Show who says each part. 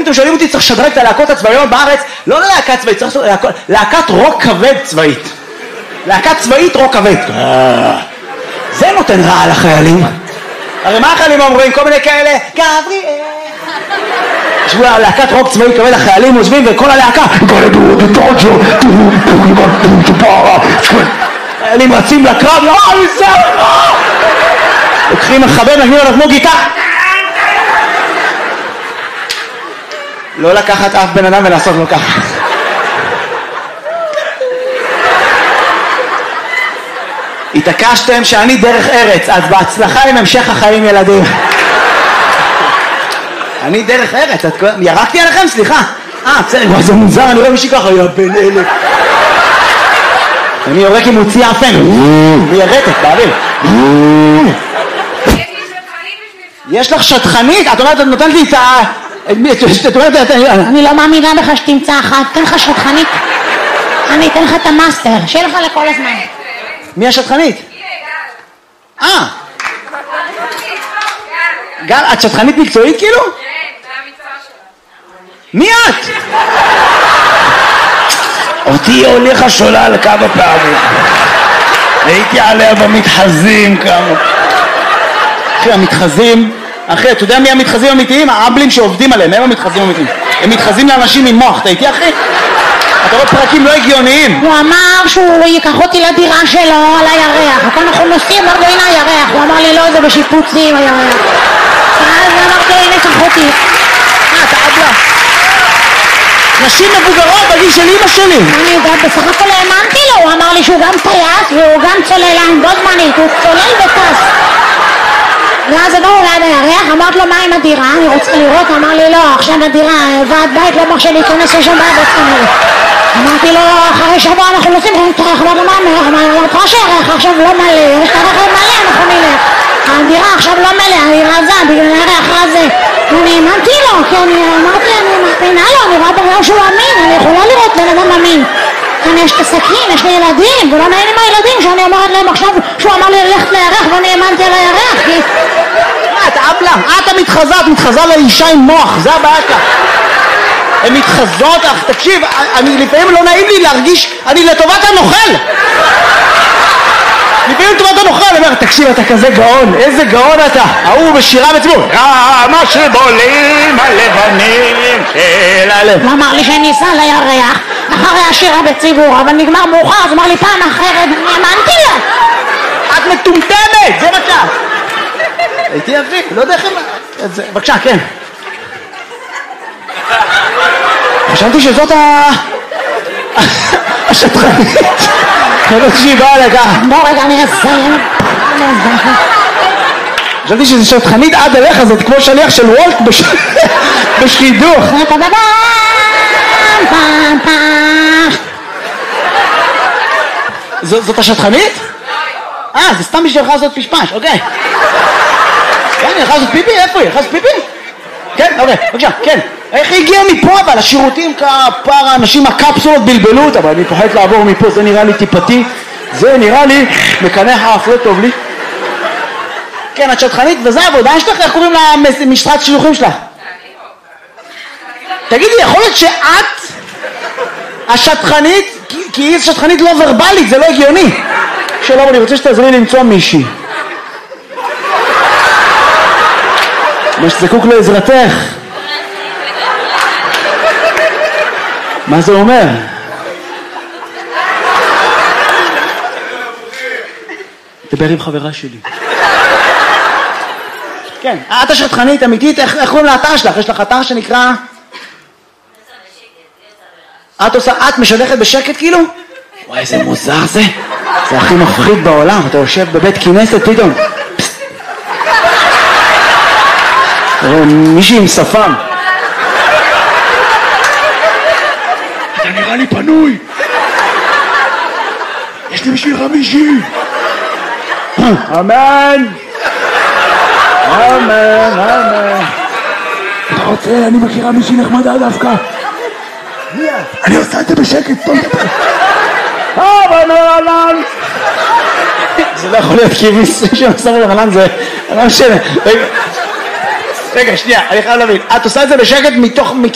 Speaker 1: אתם שואלים אותי, צריך לשדרג את הלהקות הצבאיות בארץ? לא ללהקה צבאית, צריך להקת רוק כבד צבאית. להקת צבאית רוק כבד. זה נותן רע לחיילים. הרי מה החיילים אומרים? כל מיני כאלה, גבריאל. ישבו להקת רוק צבאית כבד, החיילים עוזבים וכל הלהקה חיילים רצים לקרב, לא, זה לא! לוקחים מחבל, נגנים עליו כמו גיטה. לא לקחת אף בן אדם ולעשות לו ככה. התעקשתם שאני דרך ארץ, אז בהצלחה עם המשך החיים ילדים. אני דרך ארץ, ירקתי עליכם? סליחה. בסדר, זה מוזר, אני רואה מישהי ככה, יא בן אלה. אני יורק עם מוציא אפן, וירקת, באוויר. יש לך שטחנית? את אומרת, את נותנת לי את ה...
Speaker 2: אני לא מאמינה לך שתמצא אחת, תן לך שטחנית. אני אתן לך את המאסטר, שיהיה לך לכל הזמן.
Speaker 1: מי השטחנית? גל, את שטחנית מקצועית כאילו?
Speaker 3: כן, זה המקצוע שלה.
Speaker 1: מי את?
Speaker 4: אותי הוליכה שולל כמה פעמים. הייתי עליה במתחזים כמה.
Speaker 1: אחי, המתחזים, אחי, אתה יודע מי המתחזים האמיתיים? האבלים שעובדים עליהם, הם המתחזים האמיתיים. הם מתחזים לאנשים עם מוח, אתה איתי אחי? אתה רואה פרקים לא הגיוניים.
Speaker 2: הוא אמר שהוא ייקח אותי לדירה שלו על הירח. הכל אנחנו נוסעים, אמרתי הנה הירח. הוא אמר לי לא, זה בשיפוצים הירח. אז אמרתי הנה קח אותי.
Speaker 1: אתה אבלה. נשים מבוגרות בגיל של אמא שלי.
Speaker 2: אני יודעת, בסך הכל האמנתי לו. הוא אמר לי שהוא גם טייס והוא גם צוללן בו זמנית. הוא צולל וטס. ואז עברנו ליד הירח, אמרת לו מה עם הדירה? אני רוצה לראות, אמר לי לא, עכשיו הדירה, ועד בית לא מרשה להיכנס לשם בעיה בעצמנו. אמרתי לו, אחרי שבוע אנחנו נוסעים, אמרתי לו מה המלך? אמרתי לו, פרש הירח עכשיו לא מלא, יש את הרכב מלא, אנחנו נלך. הדירה עכשיו לא מלא, היא רזה, בגלל הירח רזה. ואני האמנתי לו, כי אני אמרתי, אני מאמינה לו, אני רואה בריאו שהוא אמין, אני יכולה לראות בן אדם אמין. אני יש את הסכין, יש לי ילדים, ולא נעים עם הילדים שאני אומרת להם עכשיו שהוא אמר לי ללכת לירח ואני האמנתי על הירח, כי...
Speaker 1: את אבלה, את מתחזה לאישה עם מוח, זה הבעיה שלך. הן מתחזות, תקשיב, לפעמים לא נעים לי להרגיש, אני לטובת הנוכל. לפעמים לטובת הנוכל, אני אומר, תקשיב, אתה כזה גאון, איזה גאון אתה. ההוא בשירה בציבור, מה שבולים הלבנים של הלב.
Speaker 2: הוא אמר לי שאני אסע לירח אחרי השירה בציבור, אבל נגמר מאוחר, אז אמר לי פעם אחרת, אני האמנתי לה.
Speaker 1: את מטומטמת, זה מה שאת. הייתי אבי, לא יודע איך הם... בבקשה, כן. חשבתי שזאת השטחנית. חשבתי שהיא באה לכך.
Speaker 2: בוא רגע, אני אסיים.
Speaker 1: חשבתי שזו שטחנית עד אליך, זאת כמו שליח של וולט בשחידוך. זאת השטחנית? זה סתם בשבילך לעשות פשפש, אוקיי. כן, היא הלכה לעשות פיפי? איפה היא? הלכה לעשות פיפי? כן, אוקיי, בבקשה, כן. איך היא הגיעה מפה אבל? השירותים כפר האנשים הקפסולות בלבלו אותה, אבל אני פוחדת לעבור מפה, זה נראה לי טיפתי, זה נראה לי מקנח האף, לא טוב לי. כן, את שטחנית, וזה העבודה שלך, איך קוראים למשרת שילוחים שלך? תגידי, יכול להיות שאת השטחנית, כי היא שטחנית לא ורבלית, זה לא הגיוני. שלום, אני רוצה שתעזרי לי למצוא מישהי. מה שזקוק לעזרתך. מה זה אומר? דבר עם חברה שלי. כן, את השטחנית אמיתית, איך קוראים לאתר שלך? יש לך אתר שנקרא... את משדכת בשקט כאילו? וואי, איזה מוזר זה. זה הכי מפחיד בעולם. אתה יושב בבית כנסת פתאום. מישהי עם שפם. אתה נראה לי פנוי. יש לי בשבילך מישהי. אמן. אמן, אמן. אתה רוצה? אני מכירה מישהי נחמדה דווקא. אני עושה את זה בשקט, טוב דבר. אבל נולן. זה לא יכול להיות כי מישהו שעושה את נולן זה לא משנה. רגע, שנייה, אני חייב להבין. את עושה את זה בשקט מתוך